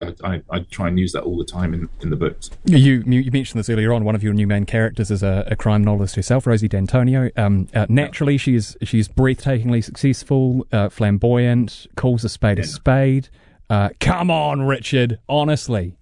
I try and use that all the time in the books. You mentioned this earlier on. One of your new main characters is a crime novelist herself, Rosie D'Antonio. Naturally, she's breathtakingly successful, flamboyant, calls a spade a spade. Come on, Richard, honestly.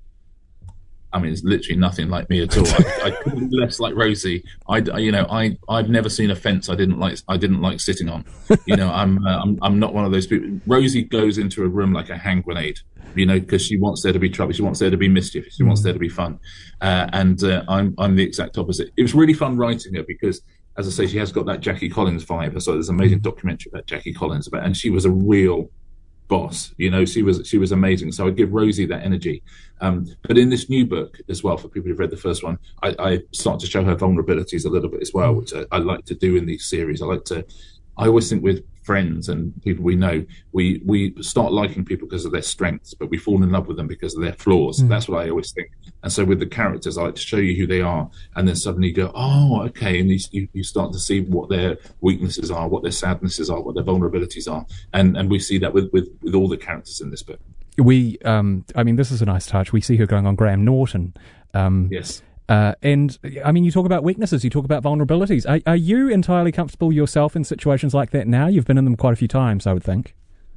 I mean, it's literally nothing like me at all. I couldn't be less like Rosie. I've never seen a fence I didn't like sitting on. I'm not one of those people. Rosie goes into a room like a hand grenade, because she wants there to be trouble. She wants there to be mischief. She wants there to be fun. I'm the exact opposite. It was really fun writing her because, as I say, she has got that Jackie Collins vibe. So there's an amazing documentary about Jackie Collins and she was a real boss. She was amazing. So I give Rosie that energy. But in this new book as well, for people who've read the first one, I start to show her vulnerabilities a little bit as well, which I like to do in these series. I always think with friends and people we know, we start liking people because of their strengths, but we fall in love with them because of their flaws. That's what I always think. And so with the characters, I like to show you who they are, and then suddenly you go, oh, okay, and you start to see what their weaknesses are, what their sadnesses are, what their vulnerabilities are, and we see that with all the characters in this book. This is a nice touch. We see her going on Graham Norton. Yes. And you talk about weaknesses, you talk about vulnerabilities. Are you entirely comfortable yourself in situations like that now? You've been in them quite a few times, I would think.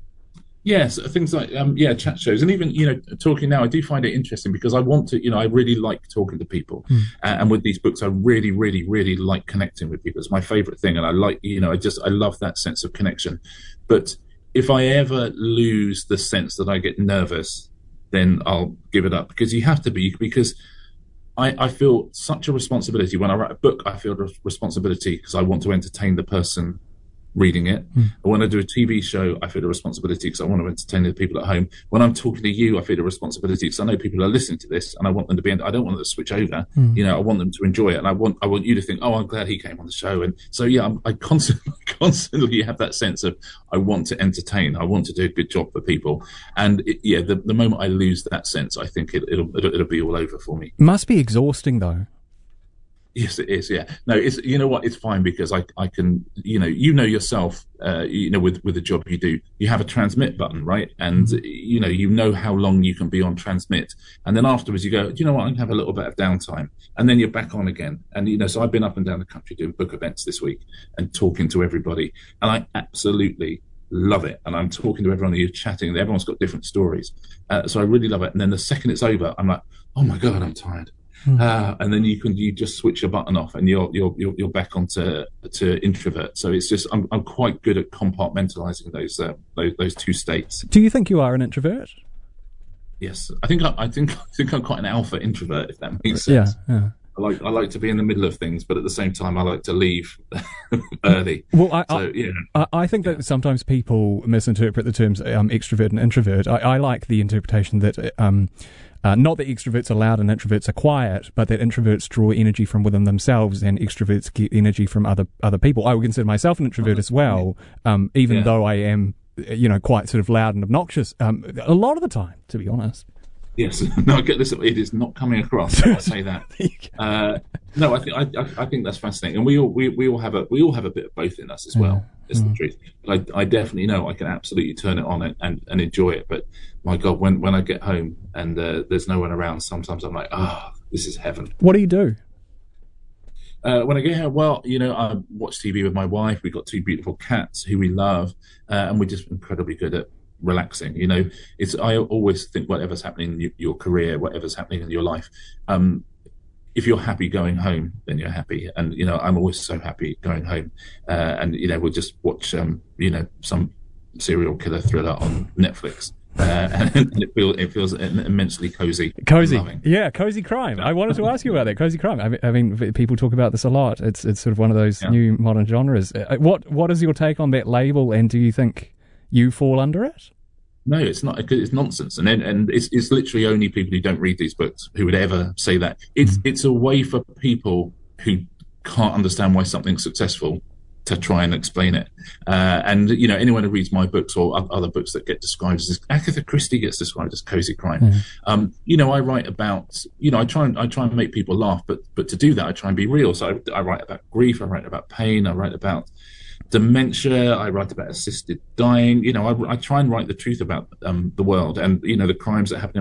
Yes, things like chat shows, and even talking now. I do find it interesting because I want to. I really like talking to people, and with these books, I really, really, really like connecting with people. It's my favourite thing, and I like I love that sense of connection. But if I ever lose the sense that I get nervous, then I'll give it up, because you have to be, because I feel such a responsibility. When I write a book, I feel a responsibility because I want to entertain the person reading it. And when I do a TV show, I feel a responsibility because I want to entertain the people at home. When I'm talking to you, I feel a responsibility because I know people are listening to this, and I want them to be. I don't want them to switch over. I want them to enjoy it, and I want you to think, oh, I'm glad he came on the show. And so I constantly have that sense of I want to entertain. I want to do a good job for people. And the moment I lose that sense, I think it'll be all over for me. Must be exhausting though. Yes, it is. Yeah. No, it's, it's fine because I can, yourself, with the job you do, you have a transmit button, right? And, you know how long you can be on transmit. And then afterwards you go, do you know what? I can have a little bit of downtime. And then you're back on again. And, so I've been up and down the country doing book events this week and talking to everybody. And I absolutely love it. And I'm talking to everyone, you're chatting, and everyone's got different stories. So I really love it. And then the second it's over, I'm like, oh my God, I'm tired. And then you just switch your button off and you're back onto introvert. So it's just I'm quite good at compartmentalizing those two states. Do you think you are an introvert? Yes, I think I'm quite an alpha introvert, if that makes sense. Yeah. I like to be in the middle of things, but at the same time I like to leave early. Well, I think that sometimes people misinterpret the terms extrovert and introvert. I like the interpretation that not that extroverts are loud and introverts are quiet, but that introverts draw energy from within themselves and extroverts get energy from other people. I would consider myself an introvert as well, even though I am, quite sort of loud and obnoxious a lot of the time, to be honest. Yes, no, I get this. It is not coming across. I say that. No, I think that's fascinating, and we all have a bit of both in us as well. Is the truth. But I definitely know I can absolutely turn it on and enjoy it. But my God, when I get home and there's no one around, sometimes I'm like, this is heaven. What do you do? When I get here, I watch TV with my wife. We've got two beautiful cats who we love, and we're just incredibly good at relaxing. I always think whatever's happening in your career, whatever's happening in your life, if you're happy going home, then you're happy. And I'm always so happy going home. And we'll just watch some serial killer thriller on Netflix. And it feels immensely cozy. Yeah, cozy crime. I wanted to ask you about that, cozy crime. I mean, people talk about this a lot. It's sort of one of those new modern genres. What is your take on that label, and do you think you fall under it? No, it's not. It's nonsense, and it's literally only people who don't read these books who would ever say that. It's a way for people who can't understand why something's successful to try and explain it. And anyone who reads my books or other books that get described as Agatha Christie gets described as cozy crime. I write about I try and make people laugh, but to do that I try and be real. So I write about grief, I write about pain, I write about dementia, I write about assisted dying. I try and write the truth about the world and the crimes that happen in